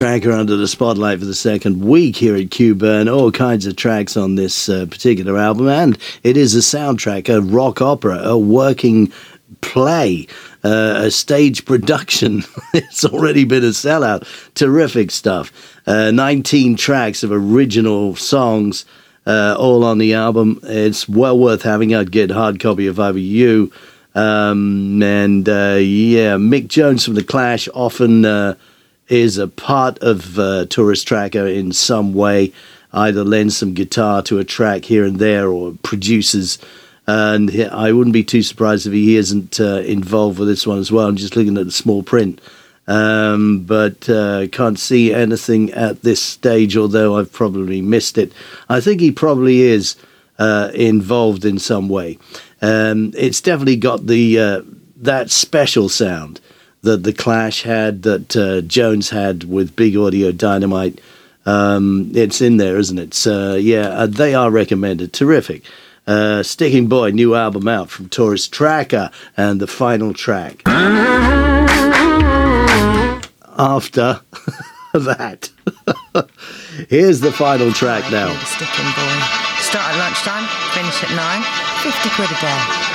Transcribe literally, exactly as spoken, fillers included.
Tracker under the spotlight for the second week here at Q Burn. All kinds of tracks on this uh, particular album, and it is a soundtrack, a rock opera, a working play, uh, a stage production. It's already been a sellout. Terrific stuff. Uh, nineteen tracks of original songs, uh, all on the album. It's well worth having. I'd get a hard copy if I were you. Um, and uh, yeah, Mick Jones from The Clash often uh, is a part of uh, Tourist Tracker in some way, either lends some guitar to a track here and there or produces. And he, I wouldn't be too surprised if he isn't uh, involved with this one as well. I'm just looking at the small print. Um, but uh, can't see anything at this stage, although I've probably missed it. I think he probably is uh, involved in some way. Um, it's definitely got the uh, that special sound that The Clash had, that uh, Jones had with Big Audio Dynamite. Um, it's in there, isn't it? So, yeah, uh, they are recommended. Terrific. Uh, Sticking Boy, new album out from Tourist Tracker, and the final track. After that. Here's the final track now. Sticking Boy. Start at lunchtime, finish at nine. fifty quid a day.